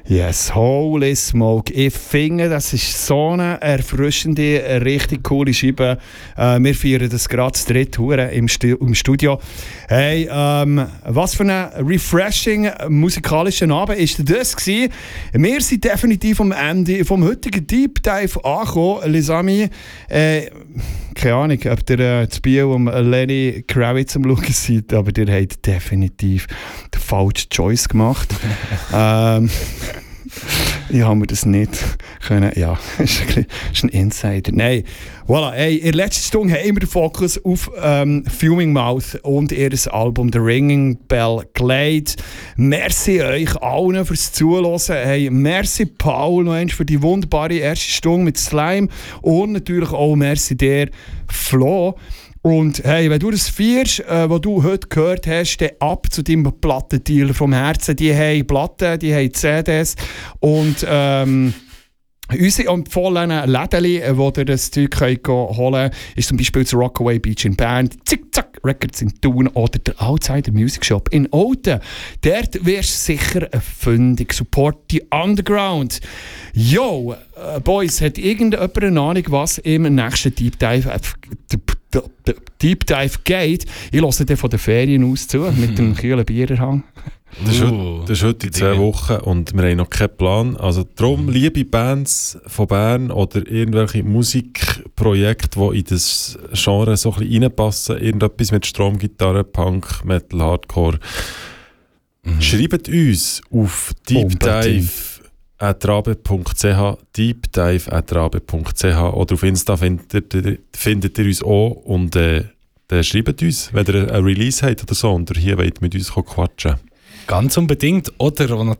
Yes, holy smoke. Ich finde, das ist so eine erfrischende, richtig coole Scheibe. Wir feiern das gerade zu dritt im Studio. Hey, was für ein refreshing musikalischen Abend ist das gewesen? Wir sind definitiv am Ende vom heutigen Deep Dive angekommen, les amis. Keine Ahnung, ob ihr das Bier um Lenny Kravitz am Schauen seid, aber ihr habt definitiv den falschen Choice gemacht. Ich habe mir das nicht können. Ja, ist ein Insider. Nein, voilà. Hey, in der letzten Stunde haben wir den Fokus auf Fuming Mouth und ihr Album The Ringing Bell gelegt. Merci euch allen fürs Zuhören. Hey, merci Paul noch einmal für die wunderbare erste Stunde mit Slime und natürlich auch merci dir, Flo. Und hey, wenn du das feierst, was du heute gehört hast, dann ab zu deinem Plattendealer vom Herzen. Die haben Platten, die haben CDs und unsere empfohlenen Läden, wo ihr das Zeug holen könnt, ist zum Beispiel das Rockaway Beach in Bern, Zick-Zack Records in Thun oder der Outsider Music Shop in Olten. Dort wirst du sicher eine Fündig. Support the Underground. Yo, Boys, hat irgendjemand eine Ahnung, was im nächsten Deep Dive geht? Ich höre dann von den Ferien aus zu, mit dem kühlen Biererhang. Das ist heute in 2 Wochen und wir haben noch keinen Plan. Also darum, liebe Bands von Bern oder irgendwelche Musikprojekte, die in das Genre so ein bisschen reinpassen, irgendetwas mit Stromgitarre, Punk, Metal, Hardcore, schreibt uns auf deepdive@rabe.ch, deepdive@rabe.ch oder auf Insta findet ihr uns auch und dann schreibt uns, wenn ihr ein Release habt oder so und ihr hier wollt mit uns quatschen. Ganz unbedingt. Oder